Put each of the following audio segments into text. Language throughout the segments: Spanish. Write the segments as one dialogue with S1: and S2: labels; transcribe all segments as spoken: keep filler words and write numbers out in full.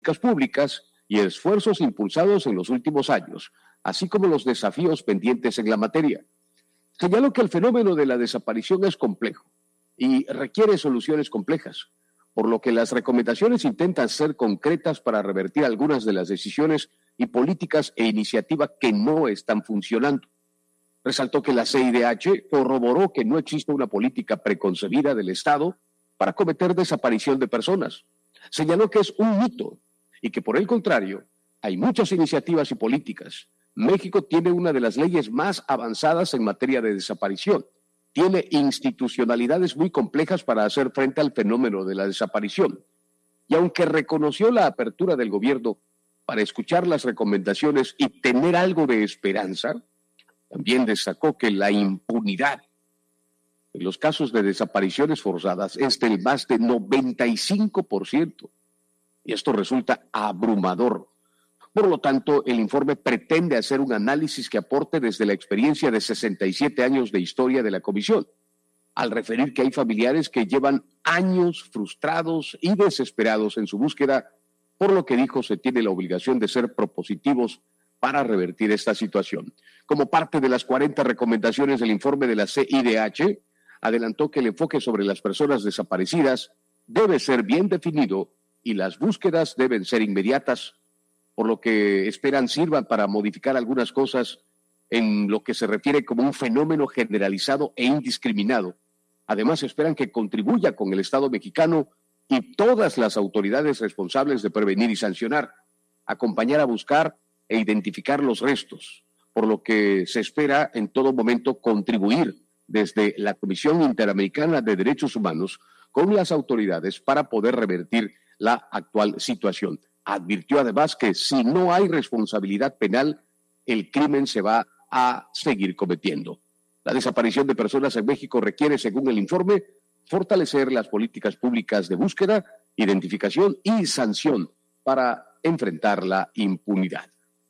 S1: públicas y esfuerzos impulsados en los últimos años, así como los desafíos pendientes en la materia. Señaló que el fenómeno de la desaparición es complejo y requiere soluciones complejas, por lo que las recomendaciones intentan ser concretas para revertir algunas de las decisiones y políticas e iniciativas que no están funcionando. Resaltó que la C I D H corroboró que no existe una política preconcebida del Estado para cometer desaparición de personas. Señaló que es un mito y que, por el contrario, hay muchas iniciativas y políticas. México tiene una de las leyes más avanzadas en materia de desaparición. Tiene institucionalidades muy complejas para hacer frente al fenómeno de la desaparición. Y aunque reconoció la apertura del gobierno para escuchar las recomendaciones y tener algo de esperanza, también destacó que la impunidad en los casos de desapariciones forzadas es del más de noventa y cinco por ciento. Y esto resulta abrumador. Por lo tanto, el informe pretende hacer un análisis que aporte desde la experiencia de sesenta y siete años de historia de la comisión, al referir que hay familiares que llevan años frustrados y desesperados en su búsqueda, por lo que dijo se tiene la obligación de ser propositivos para revertir esta situación. Como parte de las cuarenta recomendaciones del informe de la C I D H, adelantó que el enfoque sobre las personas desaparecidas debe ser bien definido y las búsquedas deben ser inmediatas, por lo que esperan sirvan para modificar algunas cosas en lo que se refiere como un fenómeno generalizado e indiscriminado. Además, esperan que contribuya con el Estado mexicano y todas las autoridades responsables de prevenir y sancionar, acompañar a buscar e identificar los restos, por lo que se espera en todo momento contribuir desde la Comisión Interamericana de Derechos Humanos con las autoridades para poder revertir la actual situación. Advirtió además que si no hay responsabilidad penal, el crimen se va a seguir cometiendo. La desaparición de personas en México requiere, según el informe, fortalecer las políticas públicas de búsqueda, identificación y sanción para enfrentar la impunidad.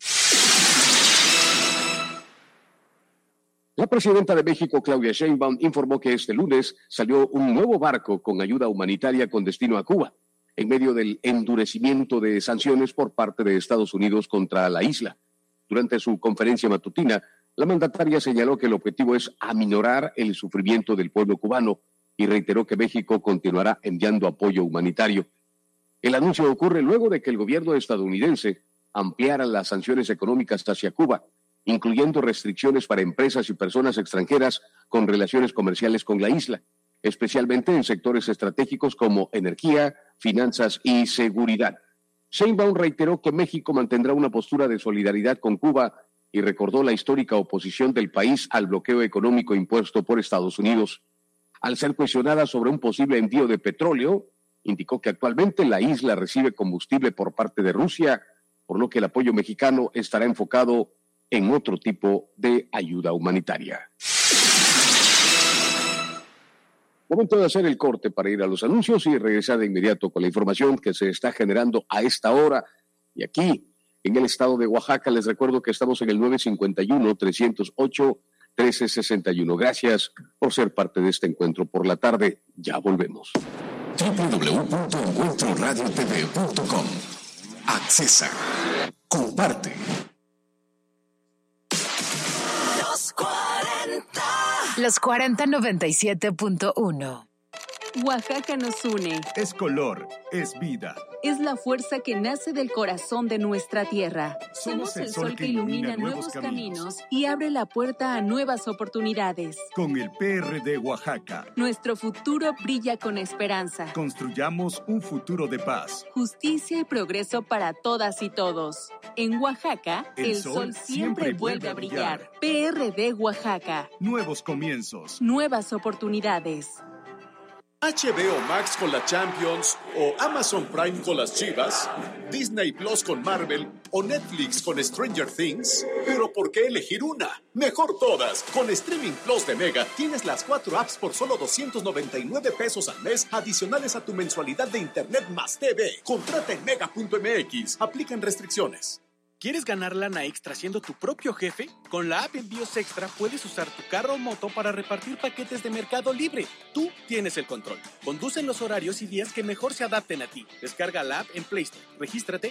S1: La presidenta de México, Claudia Sheinbaum, informó que este lunes salió un nuevo barco con ayuda humanitaria con destino a Cuba, en medio del endurecimiento de sanciones por parte de Estados Unidos contra la isla. Durante su conferencia matutina, la mandataria señaló que el objetivo es aminorar el sufrimiento del pueblo cubano y reiteró que México continuará enviando apoyo humanitario. El anuncio ocurre luego de que el gobierno estadounidense ampliara las sanciones económicas hacia Cuba, incluyendo restricciones para empresas y personas extranjeras con relaciones comerciales con la isla, especialmente en sectores estratégicos como energía, finanzas y seguridad. Sheinbaum reiteró que México mantendrá una postura de solidaridad con Cuba y recordó la histórica oposición del país al bloqueo económico impuesto por Estados Unidos. Al ser cuestionada sobre un posible envío de petróleo, indicó que actualmente la isla recibe combustible por parte de Rusia, por lo que el apoyo mexicano estará enfocado en otro tipo de ayuda humanitaria. Momento de hacer el corte para ir a los anuncios y regresar de inmediato con la información que se está generando a esta hora. Y aquí, en el estado de Oaxaca, les recuerdo que estamos en el nueve cinco uno, tres cero ocho, uno tres seis uno. Gracias por ser parte de este encuentro por la tarde. Ya volvemos.
S2: doble u doble u doble u punto encuentro radio t v punto com. Accesa. Comparte.
S3: Los cuarenta.
S4: Los cuarenta noventa y siete punto uno.
S5: Oaxaca nos une.
S6: Es color, es vida.
S5: Es la fuerza que nace del corazón de nuestra tierra.
S6: Somos el sol que ilumina nuevos caminos
S5: y abre la puerta a nuevas oportunidades.
S6: Con el P R D Oaxaca,
S5: nuestro futuro brilla con esperanza.
S6: Construyamos un futuro de paz,
S5: justicia y progreso para todas y todos. En Oaxaca, el, el sol, sol siempre, siempre vuelve a brillar. brillar. P R D Oaxaca.
S6: Nuevos comienzos.
S5: Nuevas oportunidades.
S7: H B O Max con la Champions, o Amazon Prime con las Chivas, Disney Plus con Marvel, o Netflix con Stranger Things. ¿Pero por qué elegir una? Mejor todas. Con Streaming Plus de Mega tienes las cuatro apps por solo doscientos noventa y nueve pesos al mes, adicionales a tu mensualidad de internet más T V. Contrata en mega punto m x. Aplican restricciones.
S8: ¿Quieres ganar lana extra siendo tu propio jefe? Con la app Envíos Extra puedes usar tu carro o moto para repartir paquetes de Mercado Libre. Tú tienes el control. Conduce en los horarios y días que mejor se adapten a ti. Descarga la app en Play Store, regístrate